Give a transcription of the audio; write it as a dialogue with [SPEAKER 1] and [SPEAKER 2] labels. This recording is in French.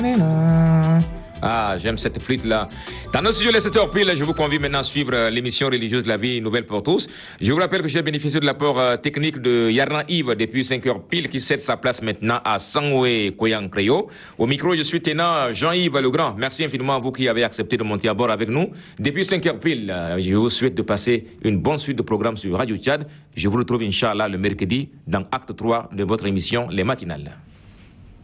[SPEAKER 1] Ah, j'aime cette flûte-là. Dans nos sujets, les 7h pile, je vous convie maintenant à suivre l'émission religieuse de la vie nouvelle pour tous. Je vous rappelle que j'ai bénéficié de l'apport technique de Yarna Yves depuis 5h pile qui cède sa place maintenant à Sangwe Koyang Créo. Au micro, je suis tenant Jean-Yves Legrand. Merci infiniment à vous qui avez accepté de monter à bord avec nous. Depuis 5h pile, je vous souhaite de passer une bonne suite de programmes sur Radio Tchad. Je vous retrouve, Inch'Allah, le mercredi dans Acte 3 de votre émission Les Matinales.